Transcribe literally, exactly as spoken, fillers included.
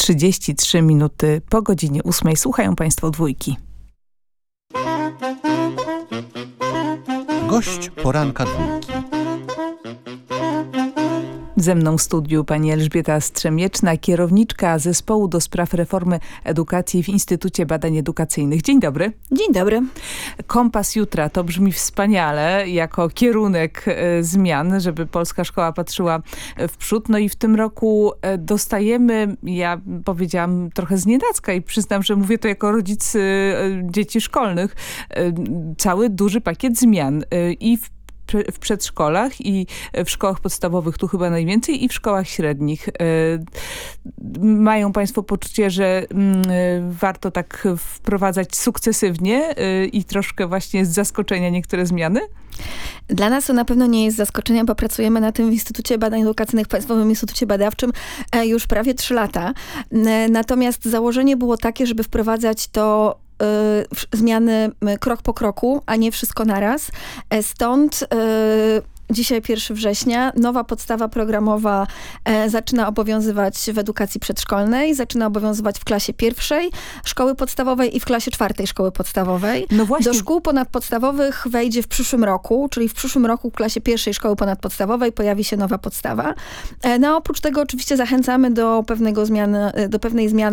trzydzieści trzy minuty po godzinie ósmej. Słuchają Państwo Dwójki. Gość poranka Dwójki. Ze mną w studiu pani Elżbieta Strzemieczna, kierowniczka Zespołu do Spraw Reformy Edukacji w Instytucie Badań Edukacyjnych. Dzień dobry. Dzień dobry. Kompas jutra to brzmi wspaniale jako kierunek e, zmian, żeby polska szkoła patrzyła w przód. No i w tym roku e, dostajemy, ja powiedziałam trochę znienacka i przyznam, że mówię to jako rodzic e, dzieci szkolnych, e, cały duży pakiet zmian e, i w w przedszkolach i w szkołach podstawowych tu chyba najwięcej i w szkołach średnich. Mają Państwo poczucie, że warto tak wprowadzać sukcesywnie i troszkę właśnie z zaskoczenia niektóre zmiany? Dla nas to na pewno nie jest zaskoczeniem, bo pracujemy na tym w Instytucie Badań Edukacyjnych, Państwowym Instytucie Badawczym już prawie trzy lata. Natomiast założenie było takie, żeby wprowadzać to zmiany krok po kroku, a nie wszystko naraz. Stąd dzisiaj pierwszego września nowa podstawa programowa e, zaczyna obowiązywać w edukacji przedszkolnej, zaczyna obowiązywać w klasie pierwszej szkoły podstawowej i w klasie czwartej szkoły podstawowej. No właśnie. Do szkół ponadpodstawowych wejdzie w przyszłym roku, czyli w przyszłym roku w klasie pierwszej szkoły ponadpodstawowej pojawi się nowa podstawa. E, no oprócz tego oczywiście zachęcamy do pewnego zmiany, do pewnej zmiany